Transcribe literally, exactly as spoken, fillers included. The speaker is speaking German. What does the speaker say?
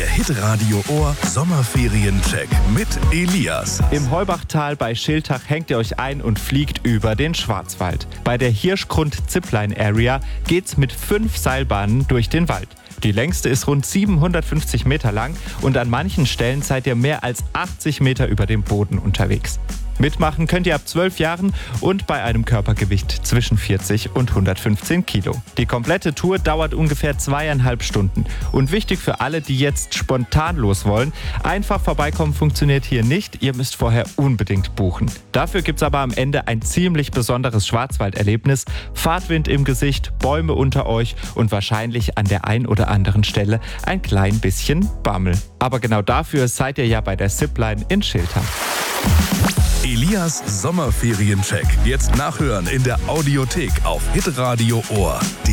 Hitradio Ohr Sommerferien-Check mit Elias. Im Heubachtal bei Schiltach hängt ihr euch ein und fliegt über den Schwarzwald. Bei der Hirschgrund Zipline Area geht's mit fünf Seilbahnen durch den Wald. Die längste ist rund siebenhundertfünfzig Meter lang und an manchen Stellen seid ihr mehr als achtzig Meter über dem Boden unterwegs. Mitmachen könnt ihr ab zwölf Jahren und bei einem Körpergewicht zwischen vierzig und hundertfünfzehn Kilo. Die komplette Tour dauert ungefähr zweieinhalb Stunden. Und wichtig für alle, die jetzt spontan los wollen, einfach vorbeikommen funktioniert hier nicht. Ihr müsst vorher unbedingt buchen. Dafür gibt's aber am Ende ein ziemlich besonderes Schwarzwalderlebnis. Fahrtwind im Gesicht, Bäume unter euch und wahrscheinlich an der ein oder anderen Stelle ein klein bisschen Bammel. Aber genau dafür seid ihr ja bei der Zipline in Schiltach. Elias Sommerferien-Check. Jetzt nachhören in der Audiothek auf Hitradio Ohr.